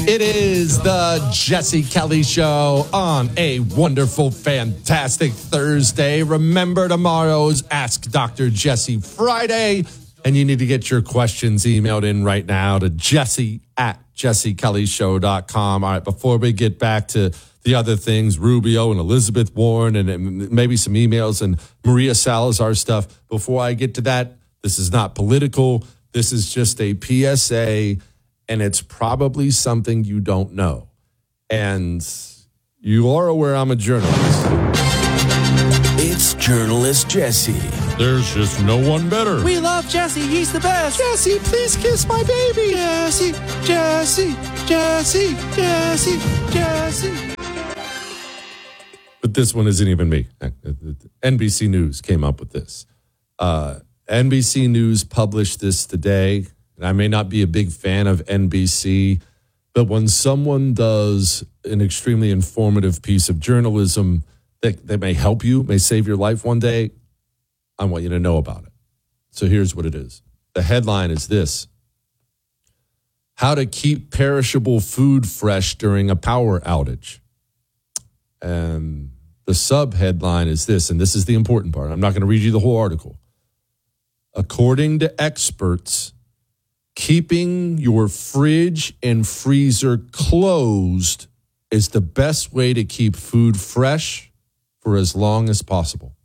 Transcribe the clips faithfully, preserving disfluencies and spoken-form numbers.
It is the Jesse Kelly Show on a wonderful, fantastic Thursday. Remember, tomorrow's Ask Doctor Jesse Friday, and you need to get your questions emailed in right now to Jesse at jesse kelly show dot com. All right, before we get back to the other things, Rubio and Elizabeth Warren, and, and maybe some emails and Maria Salazar stuff, before I get to that, this is not political. This is just a P S A, and it's probably something you don't know. And you are aware I'm a journalist. It's Journalist Jesse. There's just no one better. We love Jesse. He's the best. Jesse, please kiss my baby. Jesse, Jesse, Jesse, Jesse, Jesse. But this one isn't even me. N B C News came up with this. Uh, N B C News published this today. And I may not be a big fan of N B C, but when someone does an extremely informative piece of journalism that, that may help you, may save your life one day, I want you to know about it. So here's what it is. The headline is this: How to keep perishable food fresh during a power outage. And the sub-headline is this, and this is the important part. I'm not going to read you the whole article. According to experts, keeping your fridge and freezer closed is the best way to keep food fresh for as long as possible.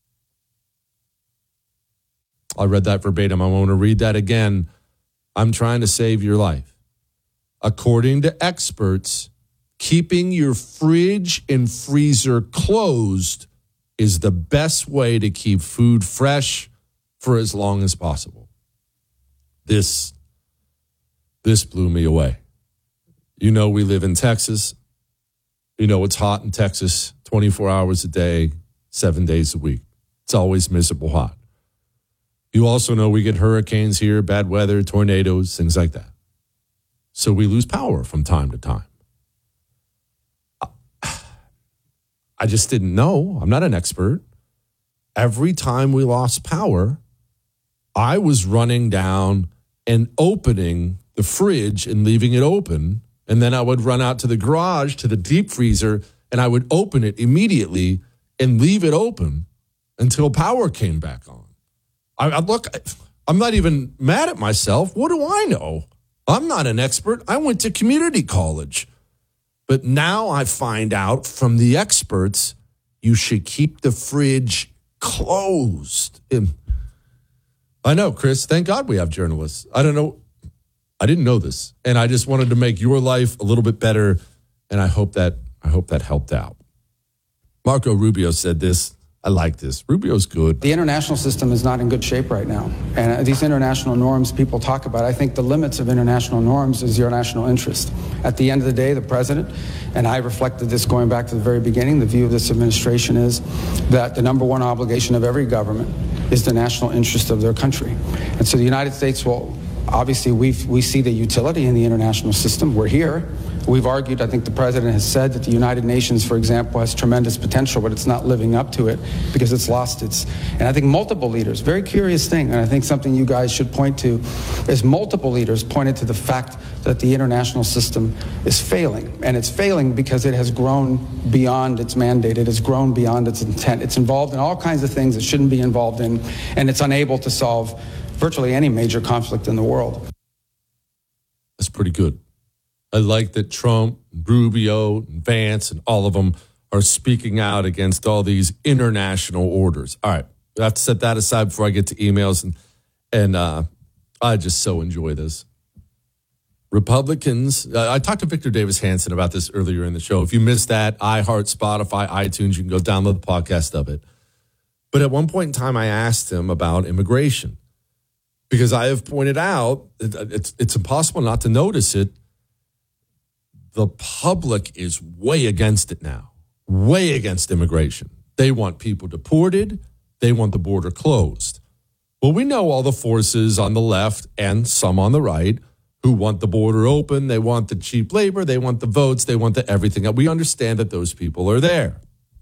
I read that verbatim. I want to read that again. I'm trying to save your life. According to experts, keeping your fridge and freezer closed is the best way to keep food fresh for as long as possible. This This blew me away. You know, we live in Texas. You know, it's hot in Texas twenty-four hours a day, seven days a week. It's always miserable hot. You also know we get hurricanes here, bad weather, tornadoes, things like that. So we lose power from time to time. I just didn't know. I'm not an expert. Every time we lost power, I was running down and opening the fridge and leaving it open. And then I would run out to the garage, to the deep freezer, and I would open it immediately and leave it open until power came back on. I, I look, I'm not even mad at myself. What do I know? I'm not an expert. I went to community college. But now I find out from the experts, you should keep the fridge closed. And I know, Chris, thank God we have journalists. I don't know. I didn't know this. And I just wanted to make your life a little bit better. And I hope that I hope that helped out. Marco Rubio said this. I like this. Rubio's good. The international system is not in good shape right now. And these international norms people talk about, I think the limits of international norms is your national interest. At the end of the day, the president, and I reflected this going back to the very beginning, the view of this administration is that the number one obligation of every government is the national interest of their country. And so the United States will, obviously, we we see the utility in the international system. We're here. We've argued, I think the president has said that the United Nations, for example, has tremendous potential, but it's not living up to it because it's lost its, and I think multiple leaders, very curious thing, and I think something you guys should point to, is multiple leaders pointed to the fact that the international system is failing. And it's failing because it has grown beyond its mandate. It has grown beyond its intent. It's involved in all kinds of things it shouldn't be involved in, and it's unable to solve virtually any major conflict in the world. That's pretty good. I like that Trump, Rubio, and Vance, and all of them are speaking out against all these international orders. All right, I have to set that aside before I get to emails, and and uh, I just so enjoy this. Republicans, uh, I talked to Victor Davis Hanson about this earlier in the show. If you missed that, iHeart, Spotify, iTunes, you can go download the podcast of it. But at one point in time, I asked him about immigration because I have pointed out it's it's impossible not to notice it. The public is way against it now, way against immigration. They want people deported. They want the border closed. Well, we know all the forces on the left and some on the right who want the border open. They want the cheap labor. They want the votes. They want the everything. We understand that those people are there.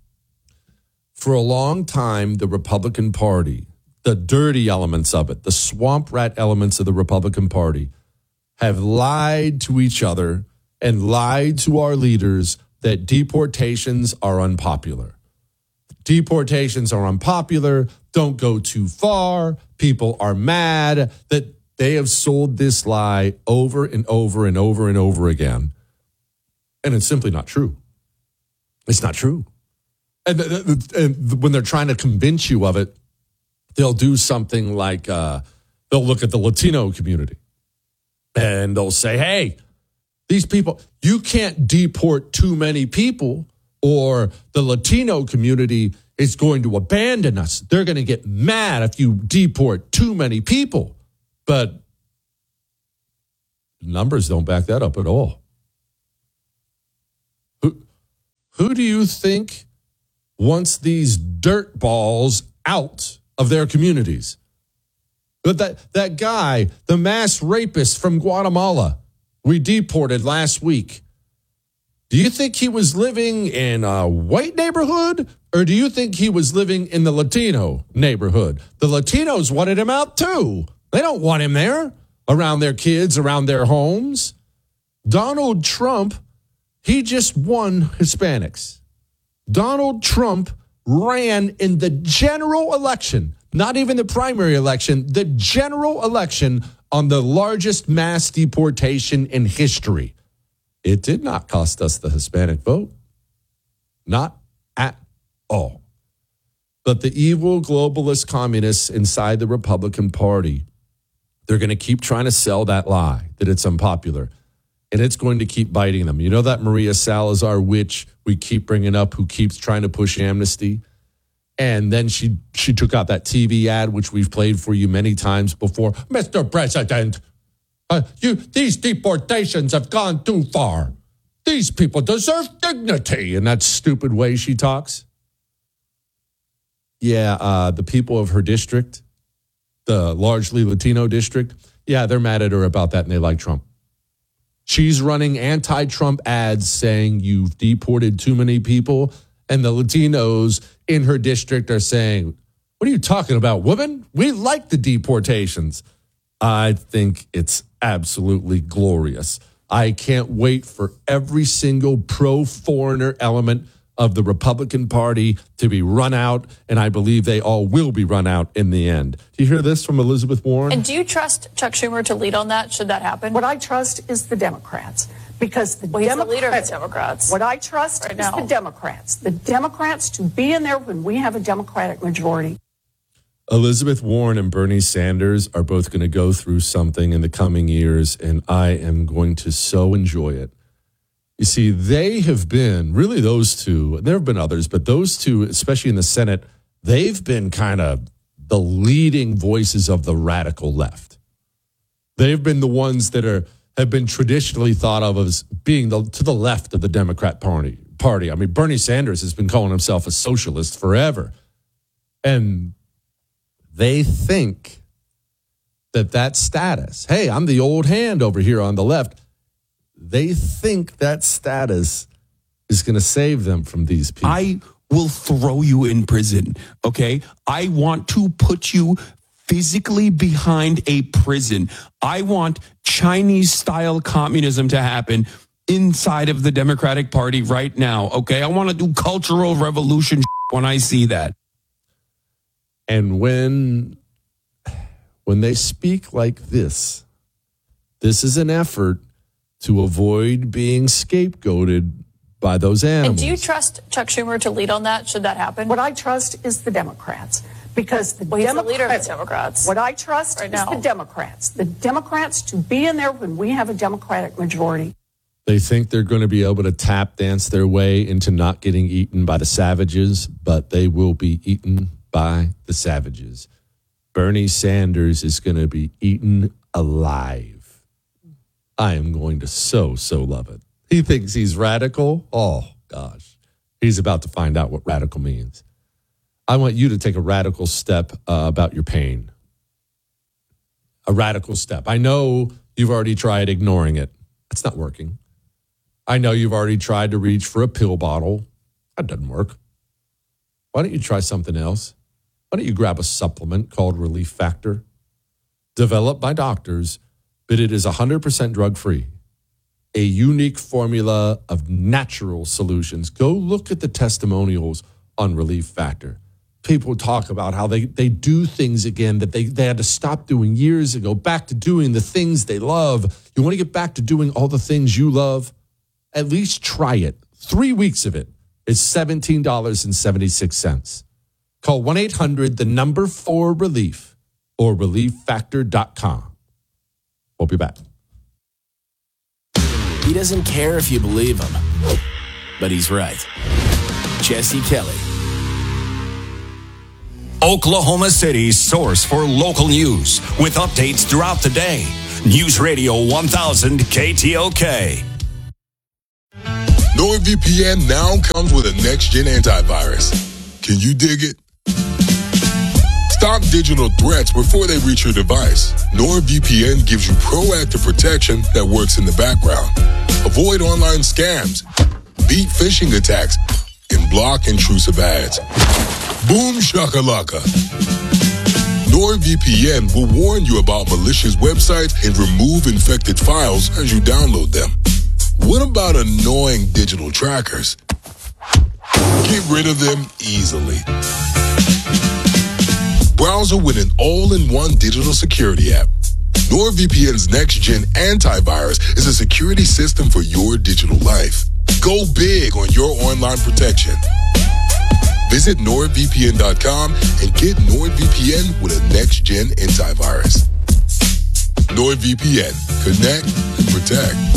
For a long time, the Republican Party, the dirty elements of it, the swamp rat elements of the Republican Party, have lied to each other and lied to our leaders that deportations are unpopular. Deportations are unpopular. Don't go too far. People are mad. That they have sold this lie over and over and over and over again. And it's simply not true. It's not true. And, and when they're trying to convince you of it, they'll do something like uh, they'll look at the Latino community and they'll say, hey, these people, you can't deport too many people or the Latino community is going to abandon us. They're going to get mad if you deport too many people. But numbers don't back that up at all. Who, who do you think wants these dirt balls out of their communities? But that, that guy, the mass rapist from Guatemala, we deported last week. Do you think he was living in a white neighborhood or do you think he was living in the Latino neighborhood? The Latinos wanted him out too. They don't want him there around their kids, around their homes. Donald Trump, he just won Hispanics. Donald Trump ran in the general election, not even the primary election, the general election on the largest mass deportation in history. It did not cost us the Hispanic vote. Not at all. But the evil globalist communists inside the Republican Party, they're going to keep trying to sell that lie that it's unpopular. And it's going to keep biting them. You know that Maria Salazar witch we keep bringing up who keeps trying to push amnesty? And then she she took out that T V ad, which we've played for you many times before. Mister President, uh, you these deportations have gone too far. These people deserve dignity. In that stupid way she talks. Yeah, uh, the people of her district, the largely Latino district, yeah, they're mad at her about that and they like Trump. She's running anti-Trump ads saying you've deported too many people. And the Latinos in her district are saying, what are you talking about, woman? We like the deportations. I think it's absolutely glorious. I can't wait for every single pro-foreigner element of the Republican Party to be run out, and I believe they all will be run out in the end. Do you hear this from Elizabeth Warren? And do you trust Chuck Schumer to lead on that, should that happen? What I trust is the Democrats. Because the well, he's Democrats, the leader of the Democrats. What I trust right is now. the Democrats. The Democrats to be in there when we have a Democratic majority. Elizabeth Warren and Bernie Sanders are both going to go through something in the coming years, and I am going to so enjoy it. You see, they have been, really those two, there have been others, but those two, especially in the Senate, they've been kind of the leading voices of the radical left. They've been the ones that are have been traditionally thought of as being the, to the left of the Democrat Party. Party. I mean, Bernie Sanders has been calling himself a socialist forever. And they think that that status, hey, I'm the old hand over here on the left, they think that status is going to save them from these people. I will throw you in prison, okay? I want to put you physically behind a prison. I want Chinese-style communism to happen inside of the Democratic Party right now, okay? I want to do cultural revolution when I see that. And when, when they speak like this, this is an effort to avoid being scapegoated by those animals. And do you trust Chuck Schumer to lead on that, should that happen? What I trust is the Democrats. Because the, well, he's Democrats, the leader of the Democrats. What I trust right is now. the Democrats. The Democrats to be in there when we have a Democratic majority. They think they're going to be able to tap dance their way into not getting eaten by the savages, but they will be eaten by the savages. Bernie Sanders is going to be eaten alive. I am going to so, so love it. He thinks he's radical. Oh, gosh. He's about to find out what radical means. I want you to take a radical step uh, about your pain. A radical step. I know you've already tried ignoring it. It's not working. I know you've already tried to reach for a pill bottle. That doesn't work. Why don't you try something else? Why don't you grab a supplement called Relief Factor, developed by doctors, but it is one hundred percent drug-free. a unique formula of natural solutions. Go look at the testimonials on Relief Factor. People talk about how they, they do things again that they, they had to stop doing years ago, back to doing the things they love. You want to get back to doing all the things you love? At least try it. Three weeks of it is seventeen dollars and seventy-six cents. Call one eight hundred, the number four relief, or relief factor dot com. We'll be back. He doesn't care if you believe him, but he's right. Jesse Kelly. Oklahoma City's source for local news with updates throughout the day. News Radio one thousand K T O K. NordVPN now comes with a next-gen antivirus. Can you dig it? Stop digital threats before they reach your device. NordVPN gives you proactive protection that works in the background. Avoid online scams, beat phishing attacks, and block intrusive ads. Boom shakalaka. NordVPN will warn you about malicious websites and remove infected files as you download them. What about annoying digital trackers? Get rid of them easily. Browser with an all-in-one digital security app. NordVPN's next-gen antivirus is a security system for your digital life. Go big on your online protection. Visit nord V P N dot com and get NordVPN with a next-gen antivirus. NordVPN. Connect and protect.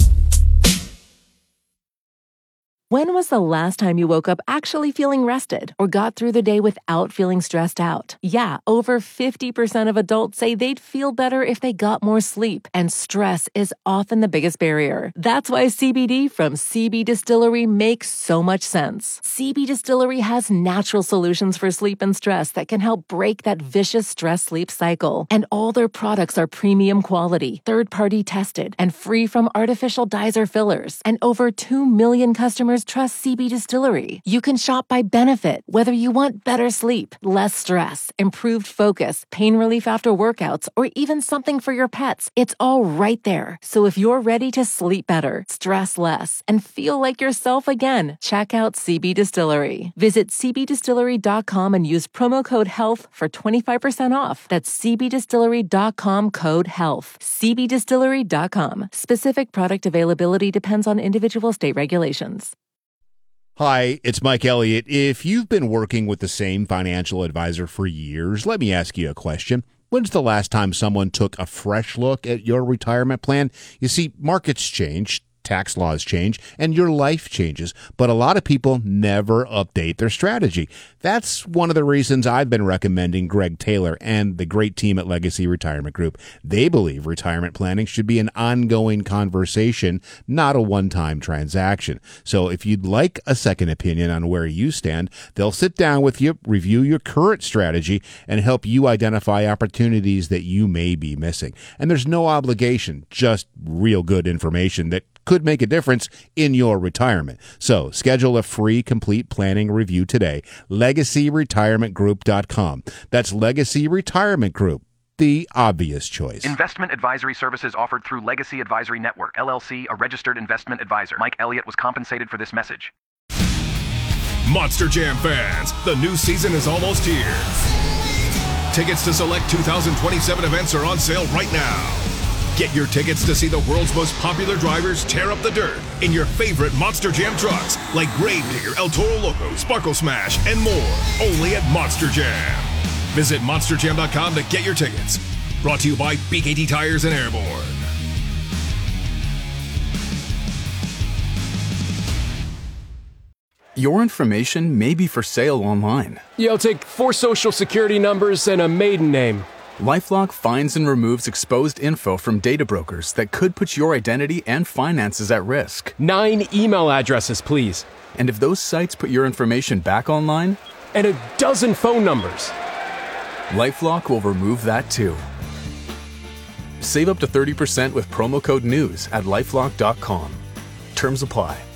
When was the last time you woke up actually feeling rested or got through the day without feeling stressed out? Yeah, over fifty percent of adults say they'd feel better if they got more sleep, and stress is often the biggest barrier. That's why C B D from C B Distillery makes so much sense. C B Distillery has natural solutions for sleep and stress that can help break that vicious stress-sleep cycle. And all their products are premium quality, third-party tested, and free from artificial dyes or fillers. And over two million customers trust C B Distillery. You can shop by benefit, whether you want better sleep, less stress, improved focus, pain relief after workouts, or even something for your pets. It's all right there. So if you're ready to sleep better, stress less, and feel like yourself again, check out C B Distillery. Visit c b distillery dot com and use promo code HEALTH for twenty-five percent off. That's c b distillery dot com code HEALTH. c b distillery dot com. Specific product availability depends on individual state regulations. Hi, it's Mike Elliott. If you've been working with the same financial advisor for years, let me ask you a question. When's the last time someone took a fresh look at your retirement plan? You see, markets change, tax laws change, and your life changes, but a lot of people never update their strategy. That's one of the reasons I've been recommending Greg Taylor and the great team at Legacy Retirement Group. They believe retirement planning should be an ongoing conversation, not a one-time transaction. So if you'd like a second opinion on where you stand, they'll sit down with you, review your current strategy, and help you identify opportunities that you may be missing. And there's no obligation, just real good information that could make a difference in your retirement. So schedule a free complete planning review today. legacy retirement group dot com. That's Legacy Retirement Group, the obvious choice. Investment advisory services offered through Legacy Advisory Network, L L C, a registered investment advisor. Mike Elliott was compensated for this message. Monster Jam fans, the new season is almost here. Tickets to select two thousand twenty-seven events are on sale right now. Get your tickets to see the world's most popular drivers tear up the dirt in your favorite Monster Jam trucks like Gravedigger, El Toro Loco, Sparkle Smash, and more. Only at Monster Jam. Visit monster jam dot com to get your tickets. Brought to you by B K T Tires and Airborne. Your information may be for sale online. Yeah, I'll take four social security numbers and a maiden name. LifeLock finds and removes exposed info from data brokers that could put your identity and finances at risk. Nine email addresses, please. And if those sites put your information back online? And a dozen phone numbers. LifeLock will remove that too. Save up to thirty percent with promo code NEWS at lifelock dot com. Terms apply.